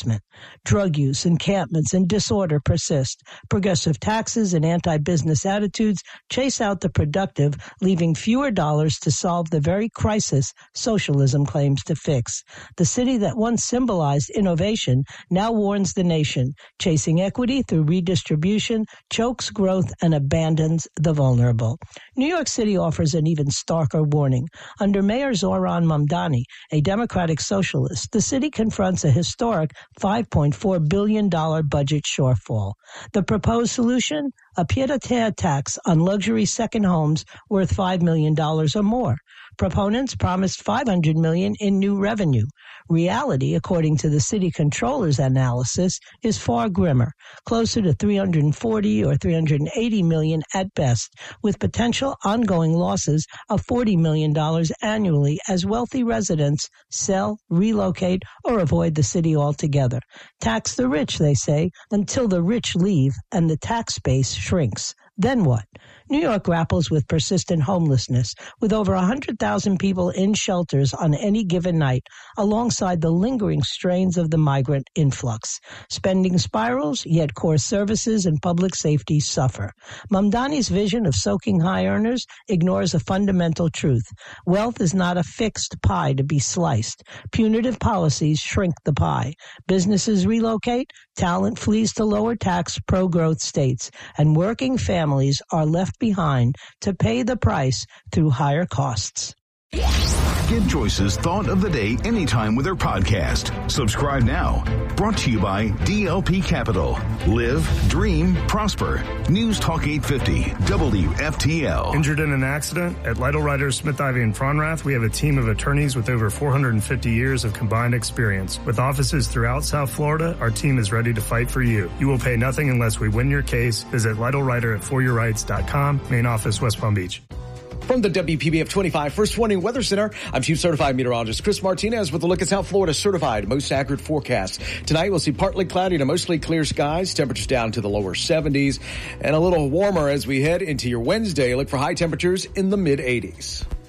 investment. Drug use, encampments, and disorder persist. Progressive taxes and anti-business attitudes chase out the productive, leaving fewer dollars to solve the very crisis socialism claims to fix. The city that once symbolized innovation now warns the nation. Chasing equity through redistribution chokes growth and abandons the vulnerable. New York City offers an even starker warning. Under Mayor Zohran Mamdani, a Democratic socialist, the city confronts a historic $5.4 billion budget shortfall. The proposed solution? A pied-à-terre tax on luxury second homes worth $5 million or more. Proponents promised $500 million in new revenue. Reality, according to the city controller's analysis, is far grimmer, closer to $340 or $380 million at best, with potential ongoing losses of $40 million annually as wealthy residents sell, relocate, or avoid the city altogether. Tax the rich, they say, until the rich leave and the tax base shrinks. Then what? New York grapples with persistent homelessness, with over 100,000 people in shelters on any given night, alongside the lingering strains of the migrant influx. Spending spirals, yet core services and public safety suffer. Mamdani's vision of soaking high earners ignores a fundamental truth. Wealth is not a fixed pie to be sliced. Punitive policies shrink the pie. Businesses relocate, talent flees to lower tax pro-growth states, and working families are left behind to pay the price through higher costs. Get Joyce's Thought of the Day anytime with her podcast. Subscribe now. Brought to you by DLP Capital. Live, dream, prosper. News Talk 850, WFTL. Injured in an accident? At Lytle Writers, Smith, Ivey, and Fronrath, we have a team of attorneys with over 450 years of combined experience. With offices throughout South Florida, our team is ready to fight for you. You will pay nothing unless we win your case. Visit LytleWriter@foryourrights.com. Main office, West Palm Beach. From the WPBF 25 First Warning Weather Center, I'm Chief Certified Meteorologist Chris Martinez with a look at South Florida's certified most accurate forecast. Tonight we'll see partly cloudy to mostly clear skies, temperatures down to the lower 70s, and a little warmer as we head into your Wednesday. Look for high temperatures in the mid-80s.